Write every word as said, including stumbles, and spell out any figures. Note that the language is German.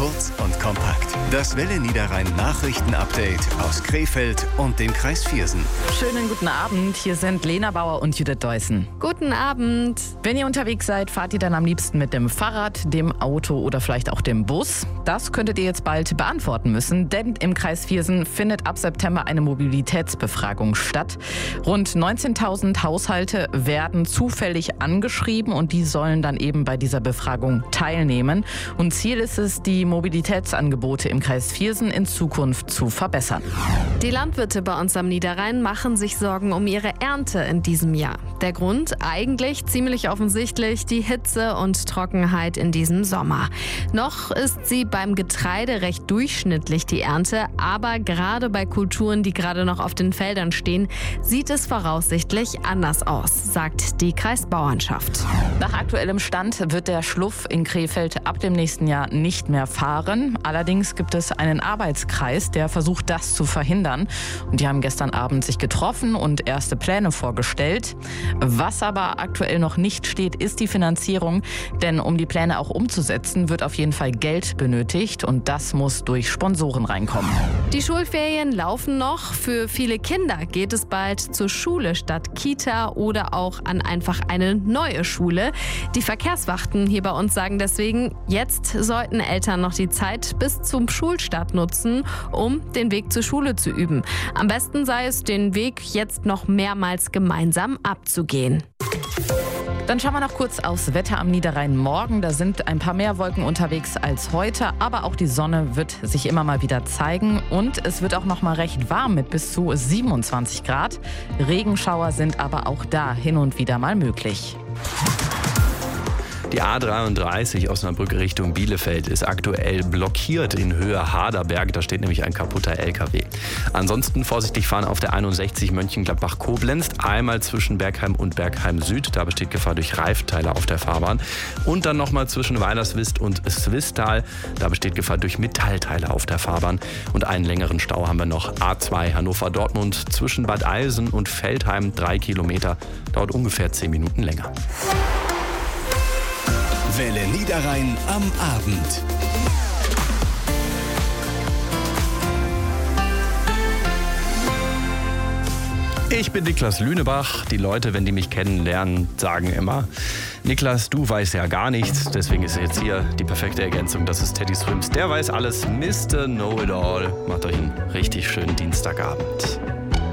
Kurz und kompakt. Das Welle Niederrhein Nachrichten-Update aus Krefeld und dem Kreis Viersen. Schönen guten Abend. Hier sind Lena Bauer und Judith Deussen. Guten Abend. Wenn ihr unterwegs seid, fahrt ihr dann am liebsten mit dem Fahrrad, dem Auto oder vielleicht auch dem Bus? Das könntet ihr jetzt bald beantworten müssen, denn im Kreis Viersen findet ab September eine Mobilitätsbefragung statt. Rund neunzehntausend Haushalte werden zufällig angeschrieben und die sollen dann eben bei dieser Befragung teilnehmen. Und Ziel ist es, die Mobilitätsangebote im Kreis Viersen in Zukunft zu verbessern. Die Landwirte bei uns am Niederrhein machen sich Sorgen um ihre Ernte in diesem Jahr. Der Grund? Eigentlich ziemlich offensichtlich die Hitze und Trockenheit in diesem Sommer. Noch ist sie beim Getreide recht durchschnittlich, die Ernte, aber gerade bei Kulturen, die gerade noch auf den Feldern stehen, sieht es voraussichtlich anders aus, sagt die Kreisbauernschaft. Nach aktuellem Stand wird der Schluff in Krefeld ab dem nächsten Jahr nicht mehr fahren. Allerdings gibt es einen Arbeitskreis, der versucht, das zu verhindern. Und die haben gestern Abend sich getroffen und erste Pläne vorgestellt. Was aber aktuell noch nicht steht, ist die Finanzierung. Denn um die Pläne auch umzusetzen, wird auf jeden Fall Geld benötigt. Und das muss durch Sponsoren reinkommen. Die Schulferien laufen noch. Für viele Kinder geht es bald zur Schule statt Kita oder auch an einfach eine neue Schule. Die Verkehrswachten hier bei uns sagen deswegen, jetzt sollten Eltern noch die Zeit bis zum Schulstart nutzen, um den Weg zur Schule zu üben. Am besten sei es, den Weg jetzt noch mehrmals gemeinsam abzugehen. Dann schauen wir noch kurz aufs Wetter am Niederrhein morgen. Da sind ein paar mehr Wolken unterwegs als heute, aber auch die Sonne wird sich immer mal wieder zeigen und es wird auch noch mal recht warm mit bis zu siebenundzwanzig Grad. Regenschauer sind aber auch da hin und wieder mal möglich. Die A dreiunddreißig Osnabrück Richtung Bielefeld ist aktuell blockiert in Höhe Haderberg. Da steht nämlich ein kaputter L K W. Ansonsten vorsichtig fahren auf der einundsechzig Mönchengladbach-Koblenz. Einmal zwischen Bergheim und Bergheim Süd. Da besteht Gefahr durch Reifteile auf der Fahrbahn. Und dann nochmal zwischen Weilerswist und Swistal. Da besteht Gefahr durch Metallteile auf der Fahrbahn. Und einen längeren Stau haben wir noch. A zwei Hannover-Dortmund zwischen Bad Eilsen und Veltheim. Drei Kilometer. Dauert ungefähr zehn Minuten länger. Welle Niederrhein am Abend. Ich bin Niklas Lünebach. Die Leute, wenn die mich kennenlernen, sagen immer, Niklas, du weißt ja gar nichts. Deswegen ist jetzt hier die perfekte Ergänzung. Das ist Teddy Swims. Der weiß alles. Mister Know-It-All. Macht euch einen richtig schönen Dienstagabend.